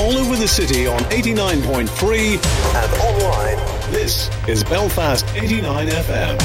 all over the city on 89.3 and online. This is Belfast 89 FM.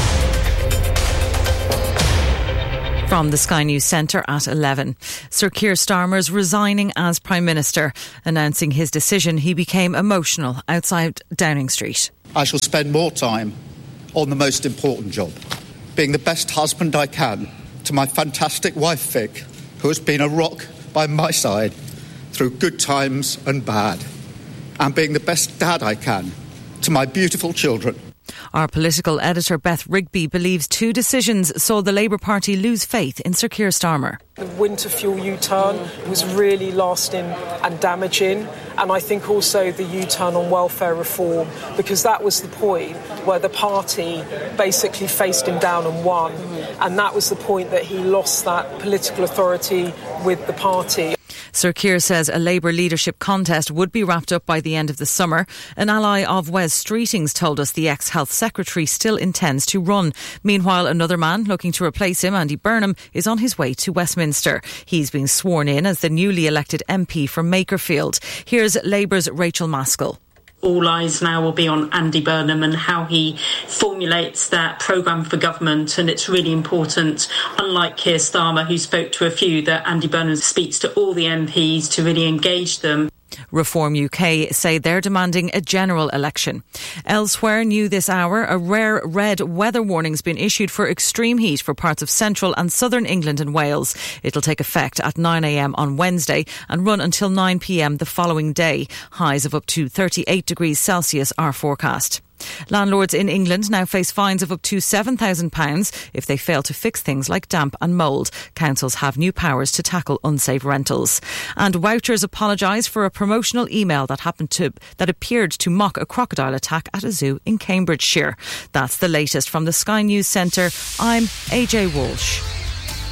From the Sky News Centre at 11. Sir Keir Starmer's resigning as Prime Minister. Announcing his decision, he became emotional outside Downing Street. I shall spend more time on the most important job, being the best husband I can to my fantastic wife Vic, who has been a rock by my side through good times and bad, and being the best dad I can to my beautiful children. Our political editor Beth Rigby believes two decisions saw the Labour Party lose faith in Sir Keir Starmer. The winter fuel U-turn was really lasting and damaging, and I think also the U-turn on welfare reform, because that was the point where the party basically faced him down and won, and that was the point that he lost that political authority with the party. Sir Keir says a Labour leadership contest would be wrapped up by the end of the summer. An ally of Wes Streeting's told us the ex-Health Secretary still intends to run. Meanwhile, another man looking to replace him, Andy Burnham, is on his way to Westminster. He's been sworn in as the newly elected MP from Makerfield. Here's Labour's Rachel Maskell. All eyes now will be on Andy Burnham and how he formulates that programme for government, and it's really important, unlike Keir Starmer, who spoke to a few, that Andy Burnham speaks to all the MPs to really engage them. Reform UK say they're demanding a general election. Elsewhere, new this hour, a rare red weather warning's been issued for extreme heat for parts of central and southern England and Wales. It'll take effect at 9 a.m. on Wednesday and run until 9 p.m. the following day. Highs of up to 38 degrees Celsius are forecast. Landlords in England now face fines of up to £7,000 if they fail to fix things like damp and mould. Councils have new powers to tackle unsafe rentals. And Wouchers apologise for a promotional email that appeared to mock a crocodile attack at a zoo in Cambridgeshire. That's the latest from the Sky News Centre. I'm AJ Walsh.